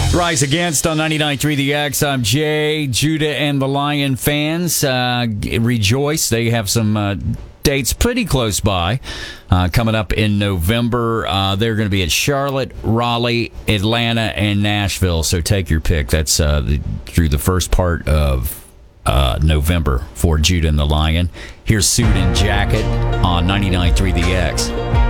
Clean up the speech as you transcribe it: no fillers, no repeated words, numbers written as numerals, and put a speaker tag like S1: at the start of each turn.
S1: Rise Against on 99.3 The X. I'm Jay. Judah and the Lion fans rejoice. They have some dates pretty close by coming up in November. They're going to be at Charlotte, Raleigh, Atlanta, and Nashville. So take your pick. That's through the first part of November for Judah and the Lion. Here's Suit and Jacket on 99.3 The X.